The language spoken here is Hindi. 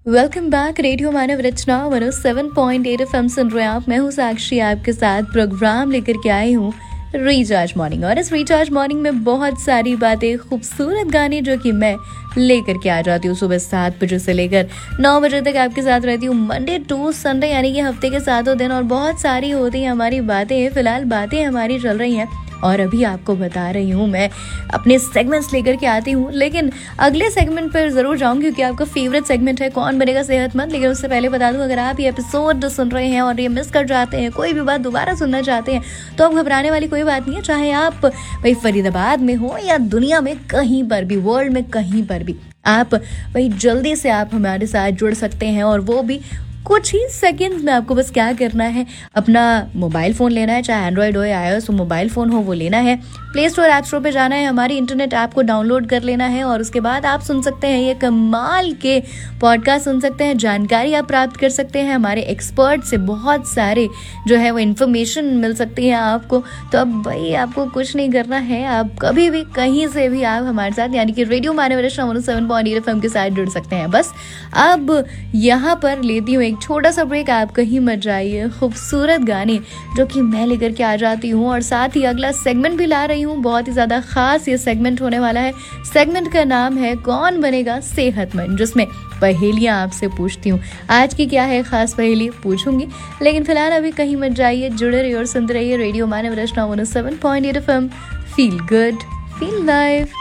Welcome back. रेडियो मानव रचना 107.8 FM सुन रहे हैं आप। मैं हूँ साक्षी, आपके साथ प्रोग्राम लेकर के आई हूँ रिचार्ज मॉर्निंग। और इस रिचार्ज मॉर्निंग में बहुत सारी बातें, खूबसूरत गाने जो कि मैं लेकर के आ जाती हूँ सुबह 7 बजे से लेकर 9 बजे तक आपके साथ रहती हूँ, मंडे टू संडे, यानी कि हफ्ते के 7 दिन। और बहुत सारी होती हैं हमारी बातें, फिलहाल बातें हमारी चल रही हैं और अभी आपको बता रही हूँ मैं अपने सेगमेंट्स लेकर के आती हूँ। लेकिन अगले सेगमेंट पर जरूर जाऊंगी क्योंकि आपका फेवरेट सेगमेंट है कौन बनेगा सेहतमंद। लेकिन उससे पहले बता दूं, अगर आप ये एपिसोड सुन रहे हैं और ये मिस कर जाते हैं, कोई भी बात दोबारा सुनना चाहते हैं, तो अब घबराने वाली कोई बात नहीं है। चाहे आप भाई फरीदाबाद में हो या दुनिया में कहीं पर भी, वर्ल्ड में कहीं पर भी, आप भाई जल्दी से आप हमारे साथ जुड़ सकते हैं। और वो भी कुछ ही सेकंड्स में। आपको बस क्या करना है, अपना मोबाइल फ़ोन लेना है, चाहे एंड्रॉयड हो या iOS हो, मोबाइल फ़ोन हो वो लेना है, प्ले स्टोर ऐप स्टोर पे जाना है, हमारी इंटरनेट ऐप को डाउनलोड कर लेना है और उसके बाद आप सुन सकते हैं ये कमाल के पॉडकास्ट सुन सकते हैं, जानकारी आप प्राप्त कर सकते हैं, हमारे एक्सपर्ट से बहुत सारे जो है वो इन्फॉर्मेशन मिल सकती है आपको। तो अब भाई आपको कुछ नहीं करना है, आप कभी भी कहीं से भी आप हमारे साथ यानी कि रेडियो मानव रचना 107.8 FM के साथ जुड़ सकते हैं। बस अब यहाँ पर लेती हूँ एक छोटा सा ब्रेक, आप कहीं मत जाइए। खूबसूरत गाने जो कि मैं लेकर के आ जाती हूँ और साथ ही अगला सेगमेंट भी ला रही हूँ। बहुत ही ज़्यादा खास ये सेगमेंट होने वाला है। सेगमेंट का नाम है कौन बनेगा सेहतमंद, जिसमें पहेलियाँ आपसे पूछती हूँ। आज की क्या है खास पहेली पूछूंगी, लेकिन फिलहाल अभी कहीं मत जाइए, जुड़े रहिए और सुनते रहिए रेडियो मानव रचना 107.8 FM। Feel good, feel live.